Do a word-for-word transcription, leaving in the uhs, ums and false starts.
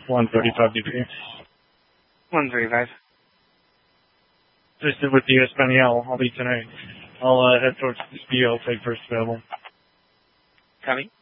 one thirty-five degree. one thirty-five. Just with the Espanol, I'll be tonight. I'll uh, head towards the Spiel, take first available. Coming.